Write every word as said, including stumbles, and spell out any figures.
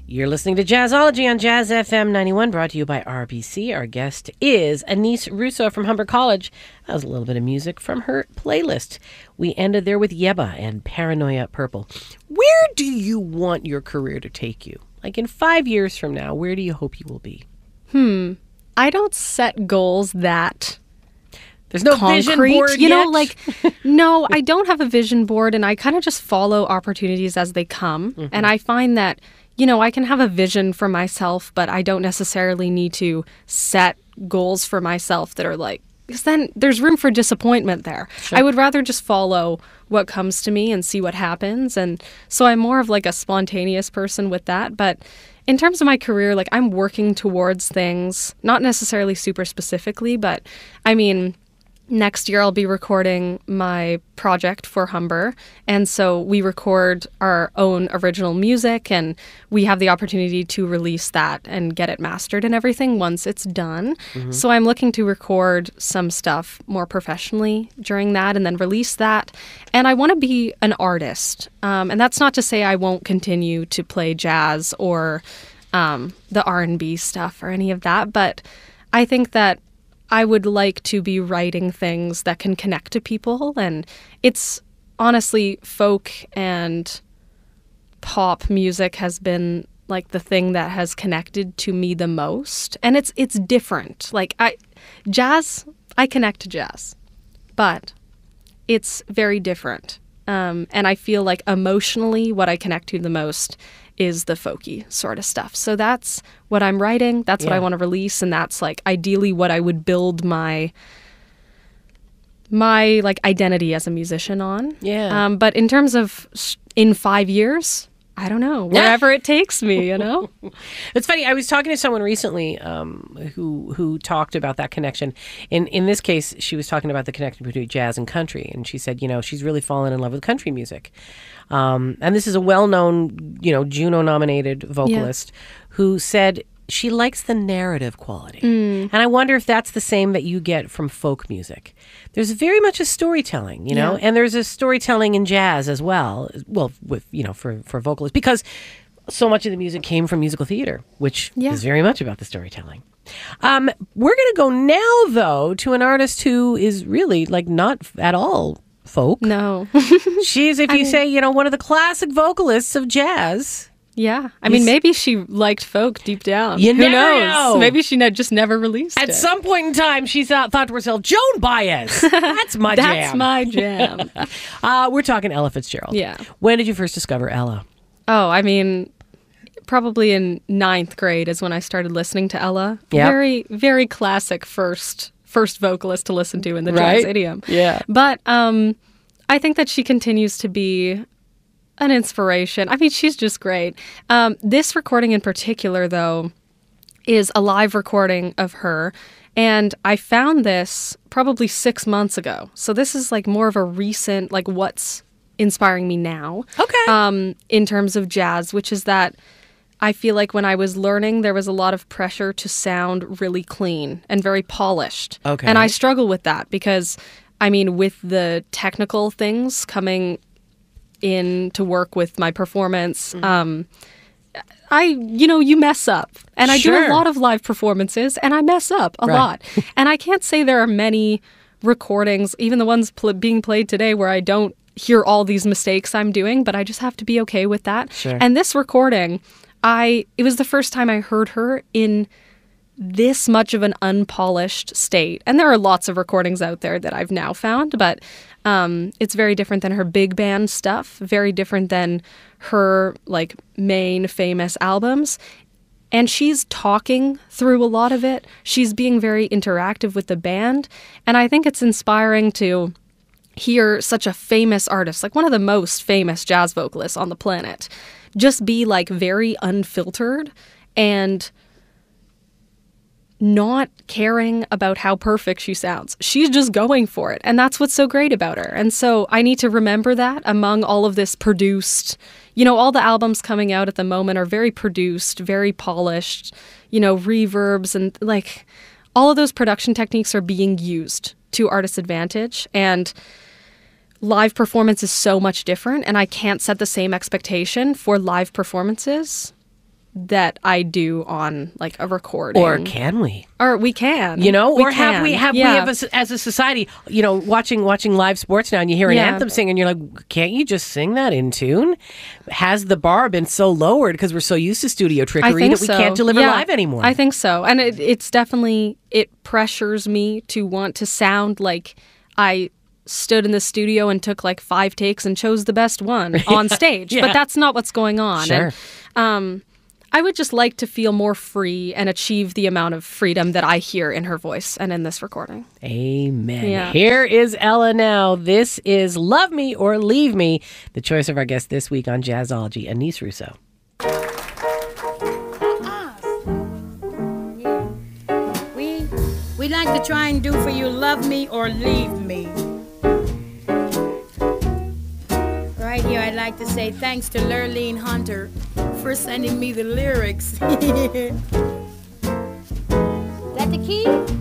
You're listening to Jazzology on Jazz F M ninety-one, brought to you by R B C. Our guest is Anis Russo from Humber College. That was a little bit of music from her playlist. We ended there with Yebba and Paranoia Purple. Where do you want your career to take you? Like in five years from now, where do you hope you will be? Hmm. I don't set goals that... There's no concrete, vision board you know, yet? like, no, I don't have a vision board, and I kind of just follow opportunities as they come. Mm-hmm. And I find that, you know, I can have a vision for myself, but I don't necessarily need to set goals for myself that are like, because then there's room for disappointment there. Sure. I would rather just follow what comes to me and see what happens. And so I'm more of like a spontaneous person with that. But in terms of my career, like I'm working towards things, not necessarily super specifically, but I mean... Next year, I'll be recording my project for Humber. And so we record our own original music, and we have the opportunity to release that and get it mastered and everything once it's done. Mm-hmm. So I'm looking to record some stuff more professionally during that and then release that. And I want to be an artist. Um, and that's not to say I won't continue to play jazz or um, the R and B stuff or any of that. But I think that I would like to be writing things that can connect to people. And it's honestly, folk and pop music has been like the thing that has connected to me the most. And it's it's different. Like I jazz, I connect to jazz, but it's very different. Um, and I feel like emotionally what I connect to the most is the folky sort of stuff. So that's what I'm writing. That's yeah. what I want to release. And that's like ideally what I would build my my like identity as a musician on. Yeah. Um, but in terms of sh- in five years, I don't know, wherever it takes me, you know? It's funny. I was talking to someone recently um, who who talked about that connection. In in this case, she was talking about the connection between jazz and country. And she said, you know, she's really fallen in love with country music. Um, and this is a well-known, you know, Juno-nominated vocalist yeah. who said she likes the narrative quality. Mm. And I wonder if that's the same that you get from folk music. There's very much a storytelling, you know, yeah. and there's a storytelling in jazz as well. Well, with, you know, for, for vocalists, because so much of the music came from musical theater, which yeah. is very much about the storytelling. Um, we're going to go now, though, to an artist who is really like not at all folk. No. She's, if you I mean, say, you know, one of the classic vocalists of jazz. Yeah. I mean, maybe she liked folk deep down. You Who never knows? know. Maybe she ne- just never released At it. At some point in time, she thought, thought to herself, Joan Baez. That's my That's jam. That's my jam. uh, we're talking Ella Fitzgerald. Yeah. When did you first discover Ella? Oh, I mean, probably in ninth grade is when I started listening to Ella. Yep. Very, very classic first first vocalist to listen to in the right? jazz idiom. Yeah. But um, I think that she continues to be an inspiration. I mean, she's just great. Um, this recording in particular, though, is a live recording of her. And I found this probably six months ago. So this is like more of a recent, like what's inspiring me now. Okay. Um, in terms of jazz, which is that I feel like when I was learning, there was a lot of pressure to sound really clean and very polished. Okay. And I struggle with that because, I mean, with the technical things coming in to work with my performance, mm-hmm. um, I, you know, you mess up. And I sure. do a lot of live performances, and I mess up a right. lot. And I can't say there are many recordings, even the ones pl- being played today, where I don't hear all these mistakes I'm doing, but I just have to be okay with that. Sure. And this recording, I it was the first time I heard her in this much of an unpolished state. And there are lots of recordings out there that I've now found, but um, it's very different than her big band stuff, very different than her like main famous albums. And she's talking through a lot of it. She's being very interactive with the band. And I think it's inspiring to hear such a famous artist, like one of the most famous jazz vocalists on the planet, just be like very unfiltered and not caring about how perfect she sounds. She's just going for it. And that's what's so great about her. And so I need to remember that among all of this produced, you know, all the albums coming out at the moment are very produced, very polished, you know, reverbs and like all of those production techniques are being used to artist's advantage. And live performance is so much different. And I can't set the same expectation for live performances that I do on like a recording. Or can we? Or we can. You know, we or have can. we have yeah. we have a, as a society, you know, watching watching live sports now and you hear an Yeah. anthem sing and you're like, can't you just sing that in tune? Has the bar been so lowered because we're so used to studio I trickery think that we so. can't deliver Yeah, live anymore? I think so. And it, it's definitely, it pressures me to want to sound like I stood in the studio and took like five takes and chose the best one on stage. Yeah. But that's not what's going on. Sure. And, um, I would just like to feel more free and achieve the amount of freedom that I hear in her voice and in this recording. Amen. Yeah. Here is Ella now. This is Love Me or Leave Me, the choice of our guest this week on Jazzology, Anise Russo. We we like to try and do for you love me or leave me. Right here I'd like to say thanks to Lurleen Hunter for sending me the lyrics. Is that the key?